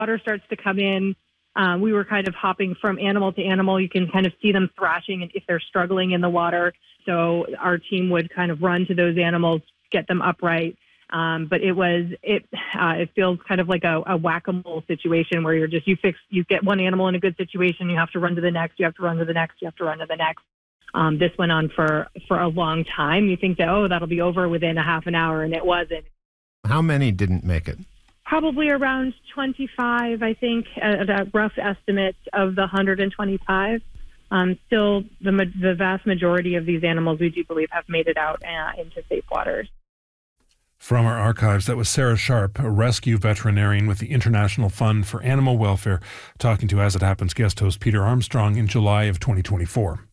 water starts to come in, we were kind of hopping from animal to animal. You can kind of see them thrashing if they're struggling in the water. So our team would kind of run to those animals, get them upright. But it feels kind of like a whack-a-mole situation where you get one animal in a good situation, you have to run to the next, you have to run to the next, you have to run to the next. This went on for a long time. You think that, that'll be over within a half an hour, and it wasn't. How many didn't make it? Probably around 25, I think, a rough estimate of the 125. Still, the vast majority of these animals, we do believe, have made it out into safe waters. From our archives, that was Sarah Sharp, a rescue veterinarian with the International Fund for Animal Welfare, talking to As It Happens guest host Peter Armstrong in July of 2024.